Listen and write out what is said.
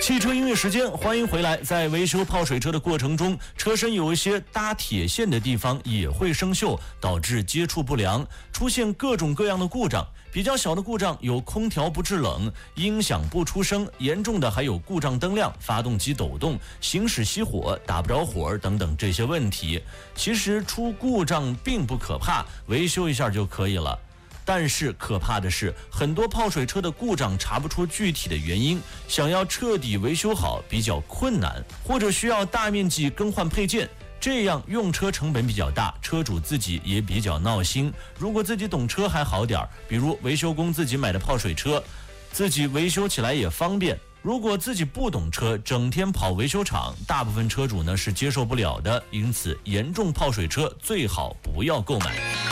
汽车音乐时间，欢迎回来。在维修泡水车的过程中，车身有一些搭铁线的地方也会生锈，导致接触不良，出现各种各样的故障。比较小的故障有空调不制冷、音响不出声，严重的还有故障灯亮、发动机抖动、行驶熄火、打不着火等等这些问题。其实出故障并不可怕，维修一下就可以了。但是可怕的是，很多泡水车的故障查不出具体的原因，想要彻底维修好比较困难，或者需要大面积更换配件，这样用车成本比较大，车主自己也比较闹心。如果自己懂车还好点，比如维修工自己买的泡水车，自己维修起来也方便。如果自己不懂车，整天跑维修厂，大部分车主呢是接受不了的，因此严重泡水车最好不要购买。